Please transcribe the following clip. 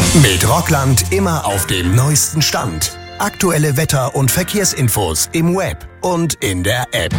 Mit Rockland immer auf dem neuesten Stand. Aktuelle Wetter- und Verkehrsinfos im Web und in der App.